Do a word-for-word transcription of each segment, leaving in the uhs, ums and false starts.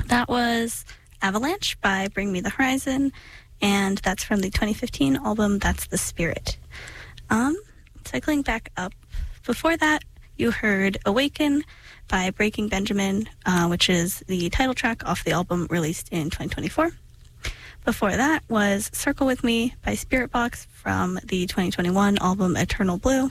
That was Avalanche by Bring Me the Horizon, and that's from the twenty fifteen album That's the Spirit. Um, cycling back up, before that, you heard Awaken by Breaking Benjamin, uh, which is the title track off the album released in twenty twenty-four. Before that was Circle With Me by Spiritbox from the twenty twenty-one album Eternal Blue.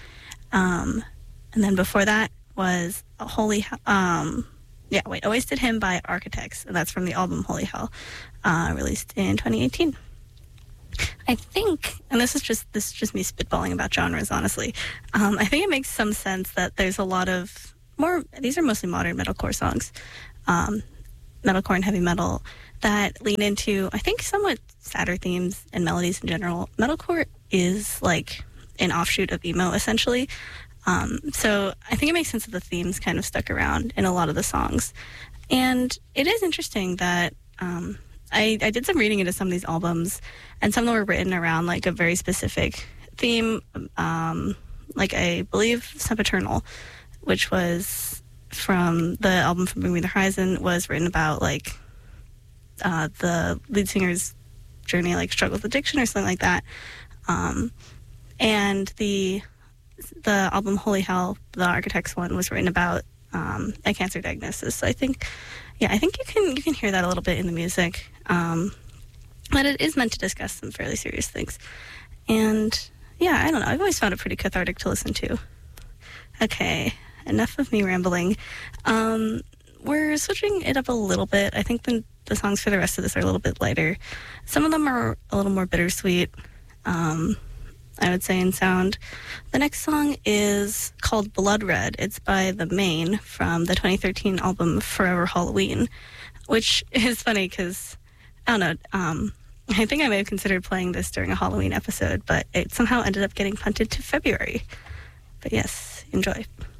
Um, and then before that was a Holy... Um, yeah, wait, A Wasted Hymn by Architects, and that's from the album Holy Hell, uh, released in twenty eighteen. I think, and this is just this is just me spitballing about genres, honestly, um, I think it makes some sense that there's a lot of more, these are mostly modern metalcore songs, um, metalcore and heavy metal, that lean into, I think, somewhat sadder themes and melodies in general. Metalcore is like an offshoot of emo, essentially. Um, so I think it makes sense that the themes kind of stuck around in a lot of the songs. And it is interesting that um, I, I did some reading into some of these albums, and some of them were written around like a very specific theme, um, like I believe Sempiternal, which was from the album from Bring Me the Horizon, was written about like uh, the lead singer's journey, like struggle with addiction or something like that. Um, and the the album Holy Hell, the Architects one, was written about um, a cancer diagnosis. So I think, yeah, I think you can you can hear that a little bit in the music. Um, but it is meant to discuss some fairly serious things. And yeah, I don't know. I've always found it pretty cathartic to listen to. Okay, enough of me rambling. Um, we're switching it up a little bit. I think the, the songs for the rest of this are a little bit lighter. Some of them are a little more bittersweet, um, I would say, in sound. The next song is called Blood Red. It's by The Maine from the twenty thirteen album Forever Halloween, which is funny because, I don't know, um, I think I may have considered playing this during a Halloween episode, but it somehow ended up getting punted to February. But yes, enjoy.